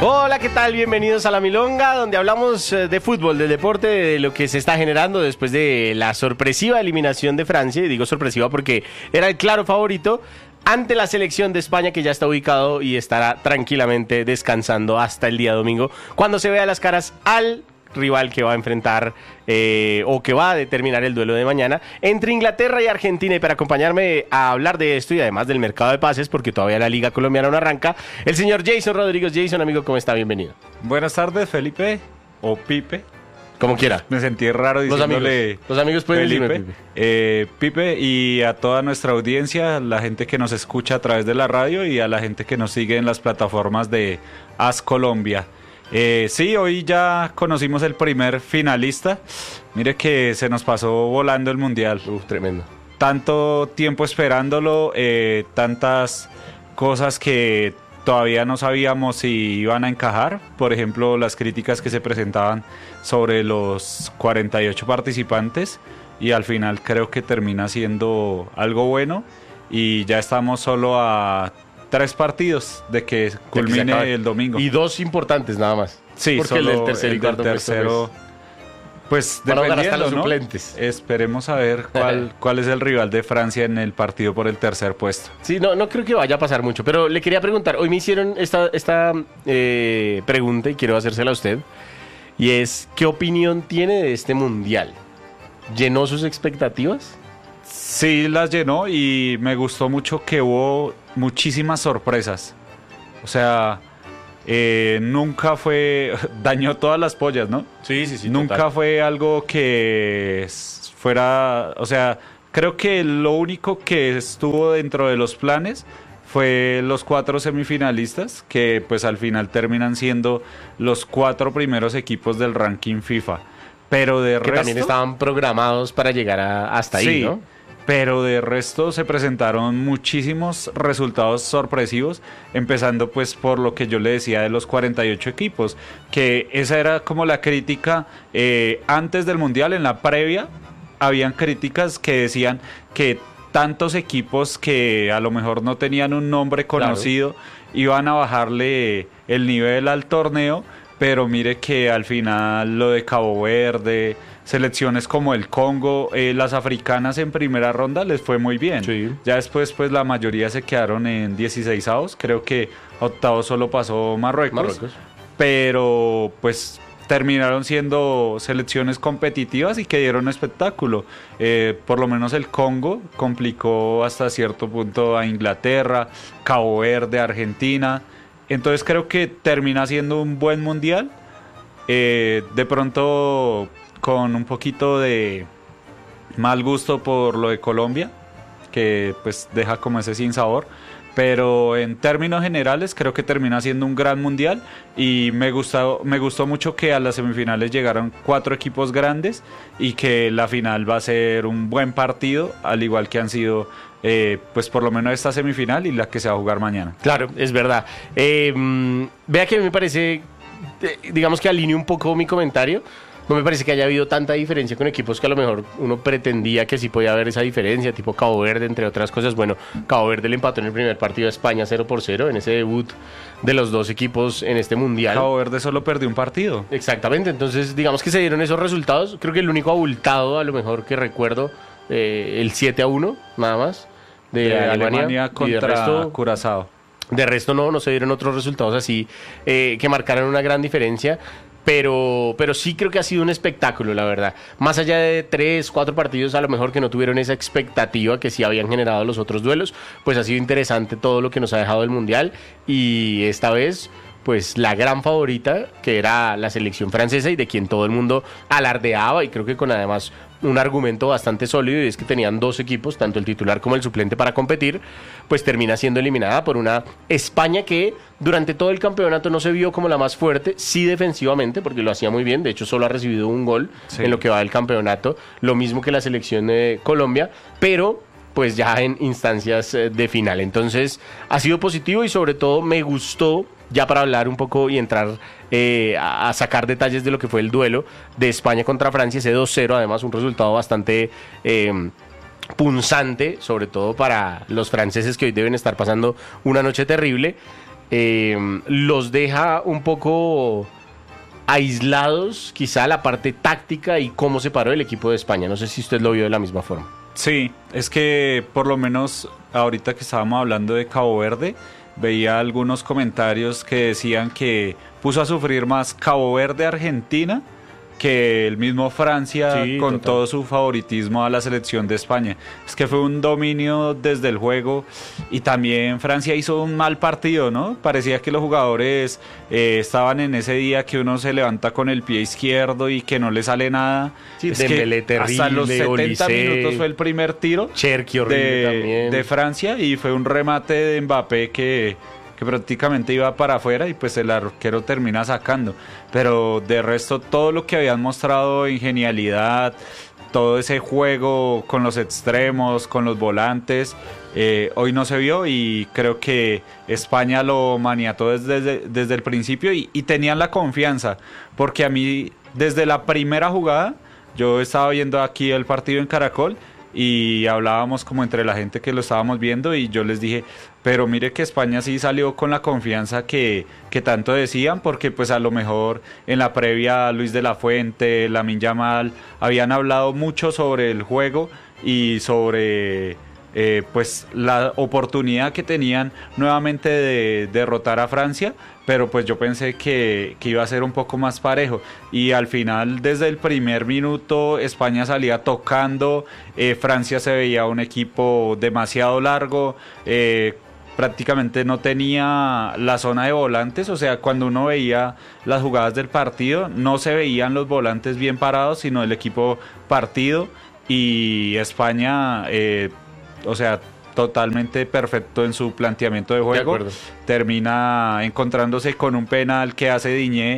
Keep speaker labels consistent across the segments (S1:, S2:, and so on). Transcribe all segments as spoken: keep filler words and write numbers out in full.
S1: Hola, ¿qué tal? Bienvenidos a La Milonga, donde hablamos de fútbol, del deporte, de lo que se está generando después de la sorpresiva eliminación de Francia. Y digo sorpresiva porque era el claro favorito ante la selección de España, que ya está ubicado y estará tranquilamente descansando hasta el día domingo, cuando se vea las caras al rival que va a enfrentar eh, o que va a determinar el duelo de mañana entre Inglaterra y Argentina. Y para acompañarme a hablar de esto y además del mercado de pases, porque todavía la Liga Colombiana no arranca, el señor Jason Rodríguez. Jason, amigo, ¿cómo está? Bienvenido.
S2: Buenas tardes, Felipe, o Pipe.
S1: Como quiera.
S2: Me sentí raro diciéndole
S1: los amigos, los amigos pueden
S2: Felipe,
S1: decirme Pipe.
S2: Eh, Pipe, y a toda nuestra audiencia, la gente que nos escucha a través de la radio y a la gente que nos sigue en las plataformas de As Colombia. Eh, sí, hoy ya conocimos el primer finalista. Mire que se nos pasó volando el Mundial.
S1: Uf, tremendo.
S2: Tanto tiempo esperándolo, eh, tantas cosas que todavía no sabíamos si iban a encajar. Por ejemplo, las críticas que se presentaban sobre los cuarenta y ocho participantes. Y al final creo que termina siendo algo bueno. Y ya estamos solo a tres partidos de que culmine
S1: de que
S2: el domingo.
S1: Y dos importantes nada más.
S2: Sí,
S1: porque
S2: solo
S1: el del tercer y
S2: el del
S1: cuarto
S2: tercero, pues
S1: van a jugar hasta
S2: dependiendo,
S1: los
S2: ¿no?
S1: suplentes.
S2: Esperemos a ver cuál, cuál es el rival de Francia en el partido por el tercer puesto.
S1: Sí, no, no creo que vaya a pasar mucho, pero le quería preguntar, hoy me hicieron esta, esta eh, pregunta y quiero hacérsela a usted, y es, ¿qué opinión tiene de este Mundial? ¿Llenó sus expectativas?
S2: Sí, las llenó y me gustó mucho que hubo muchísimas sorpresas. O sea, eh, nunca fue... dañó todas las pollas, ¿no?
S1: Sí, sí, sí.
S2: Nunca
S1: total.
S2: fue algo que fuera... O sea, creo que lo único que estuvo dentro de los planes fue los cuatro semifinalistas, que pues al final terminan siendo los cuatro primeros equipos del ranking FIFA. Pero de
S1: que
S2: resto...
S1: también estaban programados para llegar a, hasta ahí,
S2: sí,
S1: ¿no?
S2: Pero de resto se presentaron muchísimos resultados sorpresivos, empezando pues por lo que yo le decía de los cuarenta y ocho equipos, que esa era como la crítica eh, antes del Mundial. En la previa habían críticas que decían que tantos equipos que a lo mejor no tenían un nombre conocido, claro, iban a bajarle el nivel al torneo, pero mire que al final lo de Cabo Verde, selecciones como el Congo, eh, las africanas en primera ronda les fue muy bien.
S1: Sí.
S2: Ya después pues la mayoría se quedaron en dieciseisavos, creo que octavos solo pasó Marruecos,
S1: Marruecos.
S2: Pero pues terminaron siendo selecciones competitivas y que dieron espectáculo. Eh, por lo menos el Congo complicó hasta cierto punto a Inglaterra, Cabo Verde, Argentina. Entonces creo que termina siendo un buen mundial. Eh, de pronto con un poquito de mal gusto por lo de Colombia, que pues deja como ese sinsabor, pero en términos generales creo que termina siendo un gran mundial y me gustó, me gustó mucho que a las semifinales llegaron cuatro equipos grandes y que la final va a ser un buen partido, al igual que han sido eh, pues por lo menos esta semifinal y la que se va a jugar mañana.
S1: Claro, es verdad. Eh, vea que me parece, digamos que alineo un poco mi comentario. No me parece que haya habido tanta diferencia con equipos que a lo mejor uno pretendía que sí podía haber esa diferencia, tipo Cabo Verde, entre otras cosas. Bueno, Cabo Verde le empató en el primer partido a España cero por cero en ese debut de los dos equipos en este Mundial.
S2: Cabo Verde solo perdió un partido.
S1: Exactamente, entonces digamos que se dieron esos resultados. Creo que el único abultado, a lo mejor que recuerdo, eh, el siete a uno, nada más, de,
S2: de
S1: Alemania,
S2: Alemania contra
S1: y de resto,
S2: Curazao.
S1: De resto no, no se dieron otros resultados así eh, que marcaran una gran diferencia. Pero, pero sí creo que ha sido un espectáculo, la verdad. Más allá de tres, cuatro partidos a lo mejor que no tuvieron esa expectativa que sí habían generado los otros duelos, pues ha sido interesante todo lo que nos ha dejado el Mundial. Y esta vez, pues la gran favorita, que era la selección francesa y de quien todo el mundo alardeaba, y creo que con además un argumento bastante sólido, y es que tenían dos equipos, tanto el titular como el suplente, para competir, pues termina siendo eliminada por una España que durante todo el campeonato no se vio como la más fuerte, sí defensivamente, porque lo hacía muy bien, de hecho solo ha recibido un gol sí. en lo que va del campeonato, lo mismo que la selección de Colombia, pero pues ya en instancias de final. Entonces ha sido positivo y sobre todo me gustó, ya para hablar un poco y entrar eh, a, a sacar detalles de lo que fue el duelo de España contra Francia, ese dos cero, además un resultado bastante eh, punzante, sobre todo para los franceses que hoy deben estar pasando una noche terrible. eh, los deja un poco aislados, quizá la parte táctica y cómo se paró el equipo de España. No sé si usted lo vio de la misma forma.
S2: Sí, es que por lo menos ahorita que estábamos hablando de Cabo Verde, veía algunos comentarios que decían que puso a sufrir más Cabo Verde-Argentina que el mismo Francia,
S1: Sí,
S2: con
S1: total.
S2: todo su favoritismo a la selección de España. Es que fue un dominio desde el juego y también Francia hizo un mal partido, ¿no? Parecía que los jugadores eh, estaban en ese día que uno se levanta con el pie izquierdo y que no le sale nada.
S1: Sí,
S2: es
S1: Dembélé
S2: que hasta los
S1: terrible,
S2: setenta
S1: Olise,
S2: minutos fue el primer tiro
S1: Cherki horrible
S2: de,
S1: también.
S2: de Francia y fue un remate de Mbappé que, que prácticamente iba para afuera y pues el arquero termina sacando. Pero de resto todo lo que habían mostrado en genialidad, todo ese juego con los extremos, con los volantes, eh, hoy no se vio y creo que España lo maniató desde, desde, desde el principio y, y tenían la confianza, porque a mí desde la primera jugada, yo estaba viendo aquí el partido en Caracol y hablábamos como entre la gente que lo estábamos viendo y yo les dije, pero mire que España sí salió con la confianza que, que tanto decían, porque pues a lo mejor en la previa Luis de la Fuente, Lamine Yamal habían hablado mucho sobre el juego y sobre eh, pues la oportunidad que tenían nuevamente de derrotar a Francia, pero pues yo pensé que, que iba a ser un poco más parejo y al final desde el primer minuto España salía tocando, eh, Francia se veía un equipo demasiado largo, eh, prácticamente no tenía la zona de volantes, o sea, cuando uno veía las jugadas del partido no se veían los volantes bien parados, sino el equipo partido y España, eh, o sea, totalmente perfecto en su planteamiento de juego.
S1: De
S2: Termina encontrándose con un penal que hace Diñé,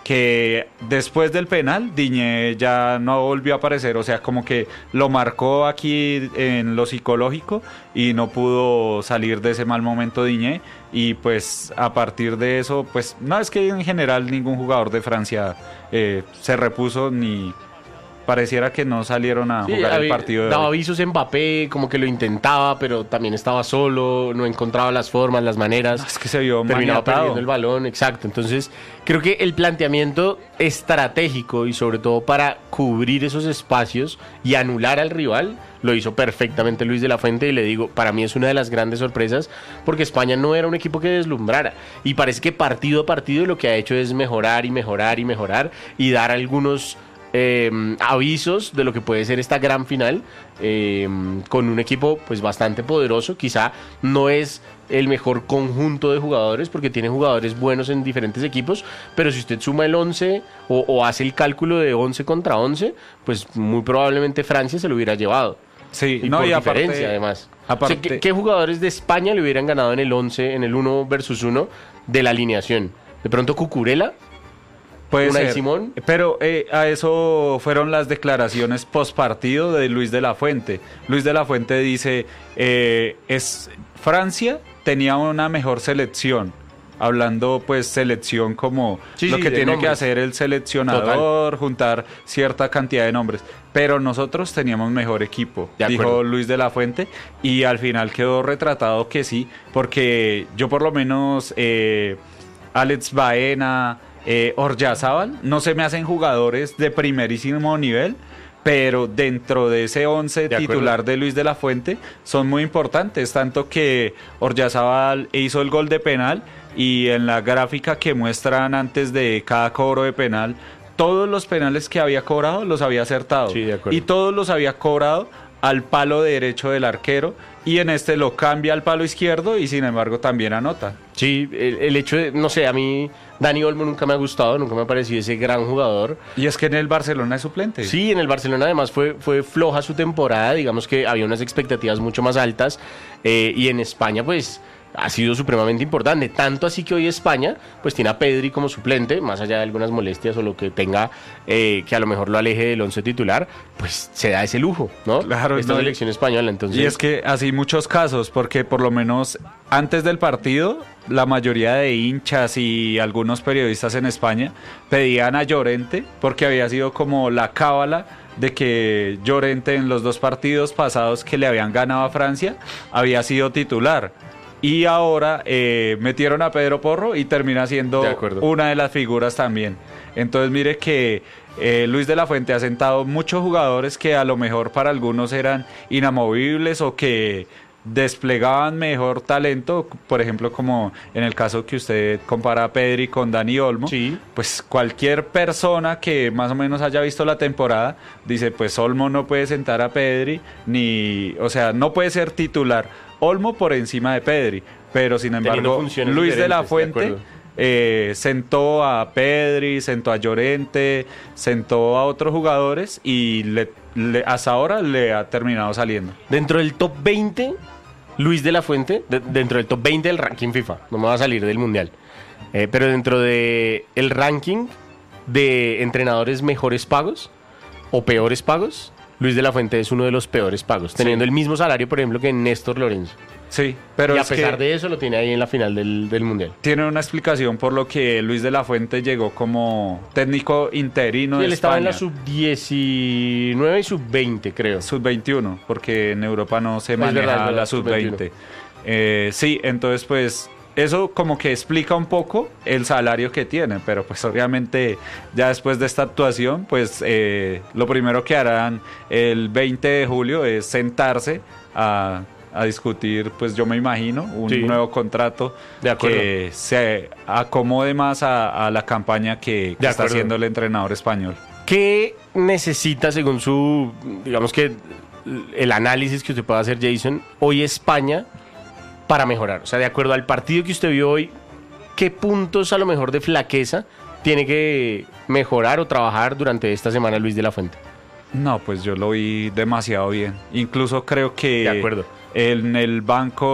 S2: que después del penal Diñé ya no volvió a aparecer, o sea, como que lo marcó aquí en lo psicológico y no pudo salir de ese mal momento Diñé y pues a partir de eso, pues no es que en general ningún jugador de Francia eh, se repuso ni pareciera que no salieron a
S1: Sí,
S2: jugar el
S1: había-
S2: partido de
S1: daba
S2: hoy.
S1: avisos Mbappé, como que lo intentaba, pero también estaba solo, no encontraba las formas, las maneras.
S2: Es que se vio
S1: Terminaba
S2: maniatado.
S1: perdiendo el balón, exacto. Entonces, creo que el planteamiento estratégico y sobre todo para cubrir esos espacios y anular al rival, lo hizo perfectamente Luis de la Fuente y le digo, para mí es una de las grandes sorpresas porque España no era un equipo que deslumbrara y parece que partido a partido lo que ha hecho es mejorar y mejorar y mejorar y dar algunos eh, avisos de lo que puede ser esta gran final eh, con un equipo pues bastante poderoso. Quizá no es el mejor conjunto de jugadores porque tiene jugadores buenos en diferentes equipos, pero si usted suma el once o, o hace el cálculo de once contra once, pues muy probablemente Francia se lo hubiera llevado.
S2: Sí,
S1: Y
S2: no,
S1: por
S2: y aparte,
S1: diferencia además.
S2: aparte-
S1: O sea, ¿qué, qué jugadores de España le hubieran ganado en el once, en el uno versus uno de la alineación? De pronto Cucurella.
S2: puede
S1: Unai
S2: ser.
S1: Simón.
S2: Pero eh, a eso fueron las declaraciones post partido de Luis de la Fuente. Luis de la Fuente dice, eh, es Francia tenía una mejor selección. Hablando pues selección como
S1: Sí,
S2: lo
S1: sí,
S2: que
S1: de
S2: tiene que
S1: nombres.
S2: hacer el seleccionador, juntar cierta cantidad de nombres. Pero nosotros teníamos mejor equipo,
S1: De
S2: dijo
S1: acuerdo.
S2: Luis de la Fuente, y al final quedó retratado que sí, porque yo por lo menos eh, Alex Baena, eh, Oryazábal, no se me hacen jugadores de primerísimo nivel, pero dentro de ese once
S1: De acuerdo.
S2: titular de Luis de la Fuente son muy importantes, tanto que Oryazábal hizo el gol de penal y en la gráfica que muestran antes de cada cobro de penal, todos los penales que había cobrado los había acertado
S1: Sí, de acuerdo.
S2: y todos los había cobrado al palo derecho del arquero y en este lo cambia al palo izquierdo y sin embargo también anota.
S1: Sí, el, el hecho de, no sé, a mí Dani Olmo nunca me ha gustado, nunca me ha parecido ese gran jugador.
S2: Y es que en el Barcelona es suplente.
S1: Sí, en el Barcelona además fue, fue floja su temporada, digamos que había unas expectativas mucho más altas eh, y en España pues ha sido supremamente importante, tanto así que hoy España pues tiene a Pedri como suplente, más allá de algunas molestias o lo que tenga eh, que a lo mejor lo aleje del once titular, pues se da ese lujo, ¿no?
S2: Claro,
S1: Esta
S2: no,
S1: selección española, entonces...
S2: Y es que así muchos casos, porque por lo menos antes del partido, la mayoría de hinchas y algunos periodistas en España pedían a Llorente, porque había sido como la cábala de que Llorente en los dos partidos pasados que le habían ganado a Francia, había sido titular. Y ahora eh, metieron a Pedro Porro y termina siendo
S1: De acuerdo.
S2: una de las figuras también. Entonces mire que eh, Luis de la Fuente ha sentado muchos jugadores que a lo mejor para algunos eran inamovibles o que desplegaban mejor talento, por ejemplo como en el caso que usted compara a Pedri con Dani Olmo.
S1: Sí.
S2: Pues cualquier persona que más o menos haya visto la temporada dice, pues Olmo no puede sentar a Pedri, ni, o sea, no puede ser titular Olmo por encima de Pedri, pero sin
S1: Teniendo
S2: embargo
S1: funciones
S2: Luis de la
S1: diferentes, de
S2: Fuente
S1: acuerdo.
S2: eh, sentó a Pedri, sentó a Llorente, sentó a otros jugadores y le, le- hasta ahora le ha terminado saliendo.
S1: Dentro del top veinte, Luis de la Fuente, de- dentro del top veinte del ranking FIFA, no me va a salir del Mundial, eh, pero dentro de el ranking de entrenadores mejores pagos o peores pagos, Luis de la Fuente es uno de los peores pagos, teniendo
S2: Sí.
S1: el mismo salario, por ejemplo, que Néstor Lorenzo.
S2: Sí, pero
S1: y a
S2: es
S1: pesar
S2: que
S1: de eso lo tiene ahí en la final del, del Mundial.
S2: tiene una explicación por lo que Luis de la Fuente llegó como técnico interino
S1: Y
S2: de
S1: él estaba en la
S2: España.
S1: sub diecinueve y sub veinte, creo.
S2: sub veintiuno, porque en Europa no se
S1: Es
S2: maneja
S1: verdad, es verdad,
S2: la sub veinte.
S1: sub
S2: Eh, sí, entonces pues eso como que explica un poco el salario que tiene, pero pues obviamente ya después de esta actuación, pues eh, lo primero que harán el veinte de julio es sentarse a, a discutir, pues yo me imagino, un
S1: Sí.
S2: nuevo contrato
S1: De acuerdo.
S2: que se acomode más a, a la campaña que, que
S1: De
S2: está
S1: acuerdo.
S2: haciendo el entrenador español.
S1: ¿Qué necesita, según su, digamos que el análisis que usted pueda hacer, Jason, hoy España para mejorar? O sea, de acuerdo al partido que usted vio hoy, ¿qué puntos a lo mejor de flaqueza tiene que mejorar o trabajar durante esta semana Luis de la Fuente?
S2: No, pues yo lo vi demasiado bien. Incluso creo que
S1: De acuerdo.
S2: en el banco